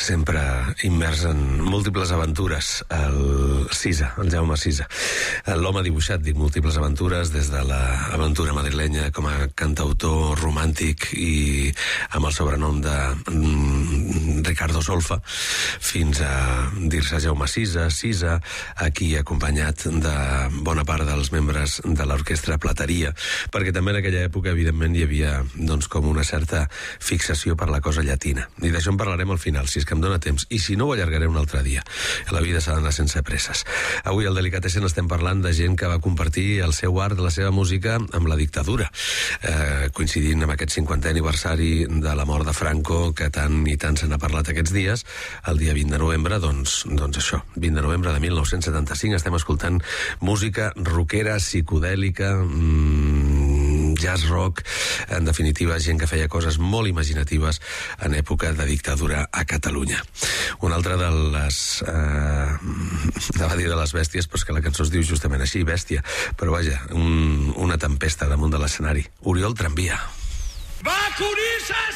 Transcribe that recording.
sempre immers en múltiples aventures, el Jaume Sisa. L'home dibuixat, dic, múltiples aventures, des de l'aventura madrilenya com a cantautor romàntic i amb el sobrenom de Ricardo Solfa, fins a dir-se Jaume Sisa, aquí acompanyat de bona part dels membres de l'orquestra Plateria, perquè també en aquella època, evidentment, hi havia doncs, com una certa fixació per la cosa llatina. I d'això en parlarem al final, si és que em dóna temps, i si no ho allargaré un altre dia. La vida s'ha d'anar sense presses. Avui al Delicatessen estem parlant de gent que va compartir el seu art, la seva música, amb la dictadura, coincidint amb aquest 50è aniversari de la mort de Franco, que tant i tant se n'ha parlat aquests dies. El dia 20 de novembre, doncs això, 20 de novembre de 1975, estem escoltant música rockera, psicodèlica, jazz rock, en definitiva, gent que feia coses molt imaginatives en època de dictadura a Catalunya. Una altra de les de les bèsties, però és que la cançó es diu justament així, bèstia, però vaja, una tempesta damunt de l'escenari. Oriol Tramvia. Vacunisses